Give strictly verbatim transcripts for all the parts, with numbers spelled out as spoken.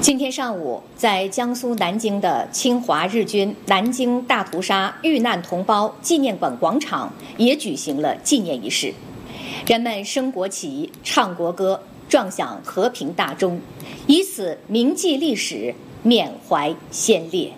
今天上午，在江苏南京的侵华日军南京大屠杀遇难同胞纪念馆广场也举行了纪念仪式，人们升国旗、唱国歌，撞响和平大钟，以此铭记历史，缅怀先烈。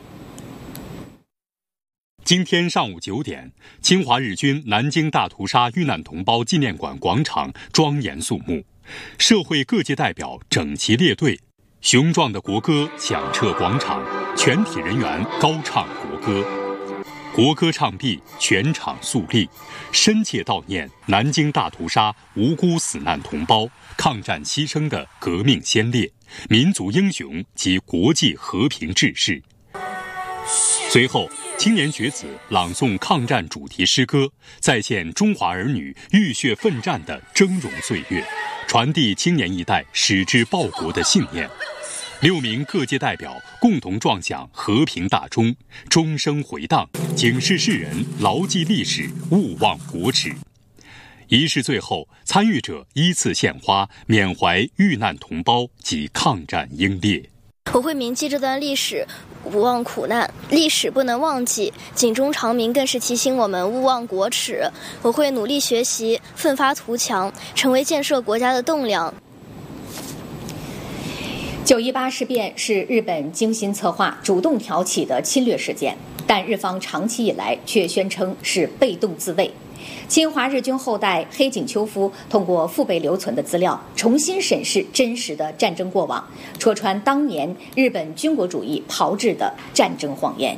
今天上午九点，侵华日军南京大屠杀遇难同胞纪念馆广场庄严肃穆，社会各界代表整齐列队，雄壮的国歌响彻广场，全体人员高唱国歌。国歌唱毕，全场肃立，深切悼念南京大屠杀无辜死难同胞、抗战牺牲的革命先烈、民族英雄及国际和平志士。随后，青年学子朗诵抗战主题诗歌，再现中华儿女浴血奋战的峥嵘岁月，传递青年一代矢志报国的信念。六名各界代表共同撞响和平大钟，钟声回荡，警示世人牢记历史，勿忘国耻。仪式最后，参与者依次献花，缅怀遇难同胞及抗战英烈。 我会铭记这段历史，勿忘苦难，历史不能忘记，警钟长鸣更是提醒我们勿忘国耻。我会努力学习，奋发图强，成为建设国家的栋梁。 九一八事变是日本精心策划、主动挑起的侵略事件，但日方长期以来却宣称是被动自卫。侵华日军后代黑井秋夫通过父辈留存的资料，重新审视真实的战争过往，戳穿当年日本军国主义炮制的战争谎言。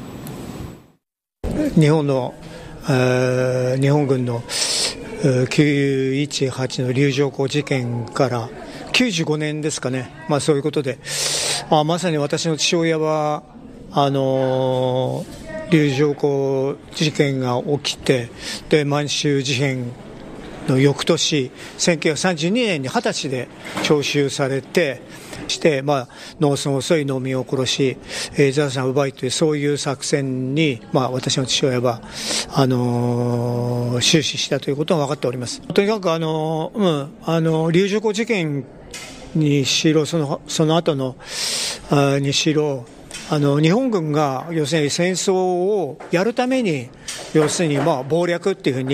日本の、呃、日本軍のきゅういちはちの龍城湖事件からきゅうじゅうごねんですかね、まあ、そういうことで、あまさに私の父親はあの龍城湖事件が起きて、で満州事変の翌年せんきゅうひゃくさんじゅうにねんに二十歳で徴収されてして、まあ、農村を襲い農民を殺し、えー、財産を奪いというそういう作戦に、まあ、私の父親はあのー、終始したということが分かっております。とにかくあの、うん、あの龍城湖事件にしろそのその後のあにしろあの日本軍が要するに戦争をやるために要するにまあ謀略っていうふうに